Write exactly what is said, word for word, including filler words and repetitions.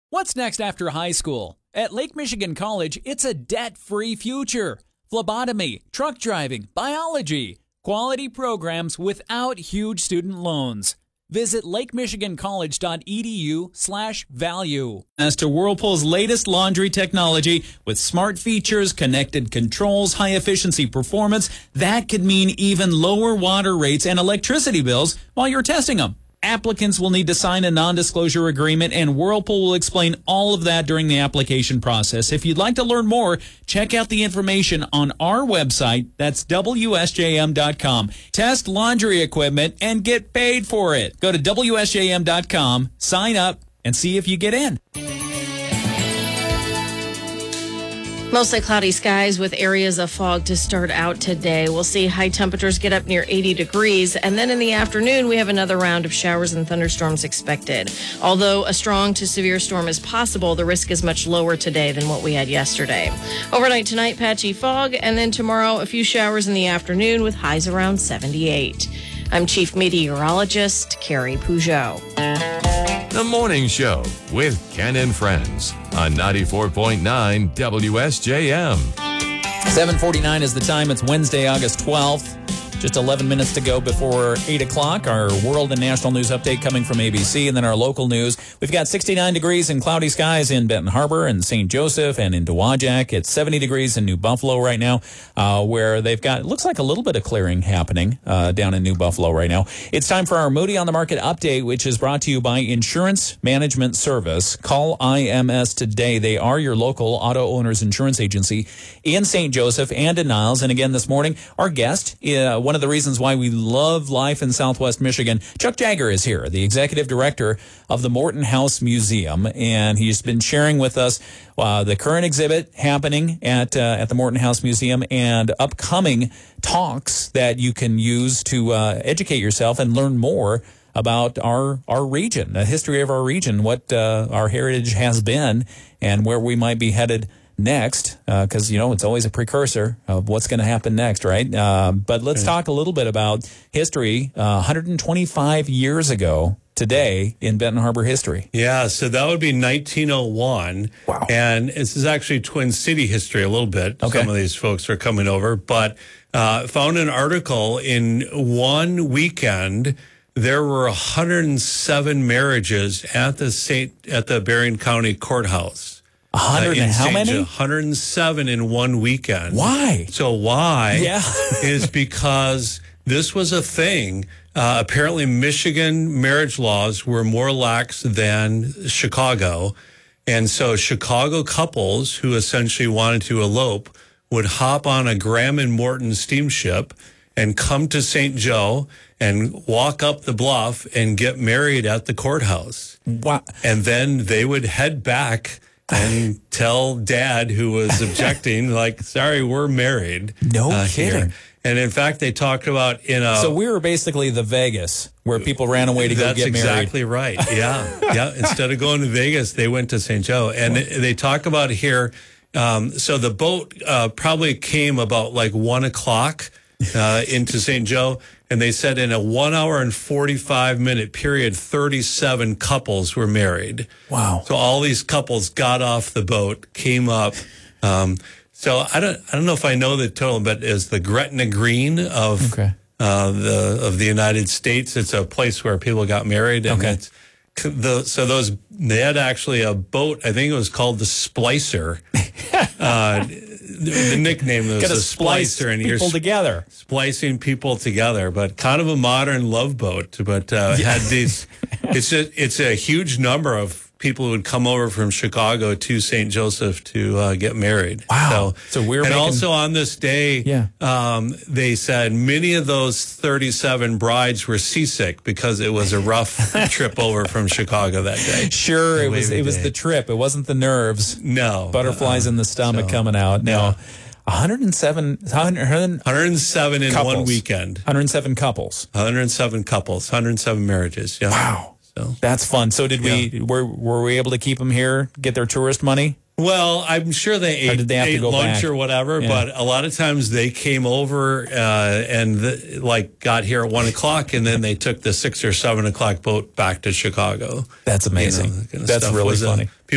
What's next after high school? At Lake Michigan College, it's a debt-free future. Phlebotomy, truck driving, biology, quality programs without huge student loans. Visit lakemichigancollege.edu slash value. As to Whirlpool's latest laundry technology with smart features, connected controls, high-efficiency performance, that could mean even lower water rates and electricity bills while you're testing them. Applicants will need to sign a non-disclosure agreement, and Whirlpool will explain all of that during the application process. If you'd like to learn more, check out the information on our website. That's W S J M dot com. Test laundry equipment and get paid for it. Go to W S J M dot com, sign up, and see if you get in. Mostly cloudy skies with areas of fog to start out today. We'll see high temperatures get up near eighty degrees. And then in the afternoon, we have another round of showers and thunderstorms expected. Although a strong to severe storm is possible, the risk is much lower today than what we had yesterday. Overnight tonight, patchy fog. And then tomorrow, a few showers in the afternoon with highs around seventy-eight. I'm Chief Meteorologist Carrie Peugeot. The Morning Show with Ken and Friends on ninety-four point nine W S J M. seven forty-nine is the time. It's Wednesday, August twelfth. Just eleven minutes to go before eight o'clock. Our world and national news update coming from A B C, and then our local news. We've got sixty-nine degrees and cloudy skies in Benton Harbor and Saint Joseph and in Dowagiac. It's seventy degrees in New Buffalo right now, uh, where they've got, it looks like a little bit of clearing happening uh, down in New Buffalo right now. It's time for our Moody on the Market update, which is brought to you by Insurance Management Service. Call I M S today. They are your local auto owners insurance agency in Saint Joseph and in Niles. And again, this morning, our guest, uh, one of the reasons why we love life in Southwest Michigan, Chuck Jagger is here, the executive director of the Morton House Museum, and he's been sharing with us uh, the current exhibit happening at uh, at the Morton House Museum and upcoming talks that you can use to uh, educate yourself and learn more about our our region, the history of our region, what uh, our heritage has been, and where we might be headed next, because, uh, you know, it's always a precursor of what's going to happen next, right? Uh, but let's okay. talk a little bit about history. Uh, one hundred twenty-five years ago today in Benton Harbor history. Yeah, so that would be nineteen oh one. Wow. And this is actually Twin City history a little bit. Okay. Some of these folks are coming over. But uh, found an article in one weekend. There were one hundred seven marriages at the Saint at the Berrien County Courthouse. one hundred uh, and how many? one hundred seven in one weekend. Why? So why? Yeah. is because this was a thing. Uh, apparently, Michigan marriage laws were more lax than Chicago. And so Chicago couples who essentially wanted to elope would hop on a Graham and Morton steamship and come to Saint Joe and walk up the bluff and get married at the courthouse. Wow. And then they would head back and tell dad, who was objecting, like, sorry, we're married. No uh, kidding. Here. And in fact, they talked about in a... So we were basically the Vegas where people ran away to go get married. That's exactly right. Yeah. Yeah. Instead of going to Vegas, they went to Saint Joe. And they, they talk about here, um, so the boat uh, probably came about like one o'clock uh, into Saint Joe. And they said in a one hour and forty-five minute period, thirty-seven couples were married. Wow. So all these couples got off the boat, came up. Um, so I don't, I don't know if I know the total, but is the Gretna Green of, okay. uh, the, of the United States. It's a place where people got married. And okay. it's the, so those, they had actually a boat, I think it was called the Splicer. uh, The nickname was Gotta the splice Splicer, and people you're together, splicing people together. But kind of a modern love boat. But uh, yeah. had these. It's a it's a huge number of people who would come over from Chicago to Saint Joseph to uh, get married. Wow! So, so we're and making... also on this day, yeah. um, they said many of those thirty-seven brides were seasick because it was a rough trip over from Chicago that day. Sure, the it was it was day. the trip. It wasn't the nerves. No, butterflies uh, in the stomach so, coming out. Now, yeah. one hundred seven, one hundred, one hundred seven in couples. one weekend. one hundred seven couples. one hundred seven couples. one hundred seven marriages. Yeah. Wow. So that's fun. So did yeah. we? Were were we able to keep them here, get their tourist money? Well, I'm sure they ate, they ate lunch back? or whatever, yeah. but a lot of times they came over uh, and the, like got here at one o'clock, and then they took the six or seven o'clock boat back to Chicago. That's amazing. You know, that kind of That's stuff really was, funny. Uh,